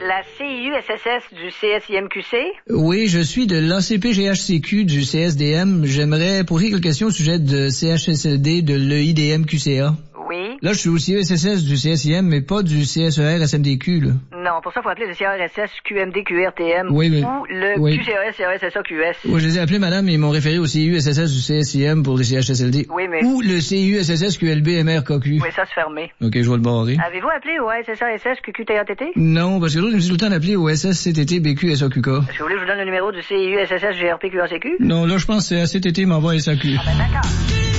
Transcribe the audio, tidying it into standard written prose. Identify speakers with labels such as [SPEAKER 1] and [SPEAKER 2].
[SPEAKER 1] la CIU-SSS du CSIMQC?
[SPEAKER 2] Oui, je suis de l'ACP-GHCQ du CSDM. J'aimerais poser quelques questions au sujet de CHSLD de l'EIDM-QCA.
[SPEAKER 1] Oui.
[SPEAKER 2] Là, je suis au CESSS du CSIM, mais pas du CSER-SMDQ, là.
[SPEAKER 1] Non, pour ça, il faut appeler le CRSS, QMD, QRTM
[SPEAKER 2] Oui, mais...
[SPEAKER 1] ou le
[SPEAKER 2] oui.
[SPEAKER 1] QCRS, CRSSA, QS.
[SPEAKER 2] Oui, je les ai appelés, madame, et ils m'ont référé au CIU-SSS du CSIM pour les CHSLD.
[SPEAKER 1] Oui, mais...
[SPEAKER 2] Ou le CIU-SSS QLB-MRKQ.
[SPEAKER 1] Oui, ça se fermé.
[SPEAKER 2] OK, je vais le barrer.
[SPEAKER 1] Avez-vous appelé au SSS, QQTATT?
[SPEAKER 2] Non, parce que l'autre, je me suis tout le temps appelé au SSCTT, BQ, SAQK.
[SPEAKER 1] Est-ce que vous voulez que je vous donne le numéro du CIU-SSS, GRP, QACQ?
[SPEAKER 2] Non, là, je pense que c'est ACTT m'envoie SAQ.
[SPEAKER 1] Ah ben d'accord.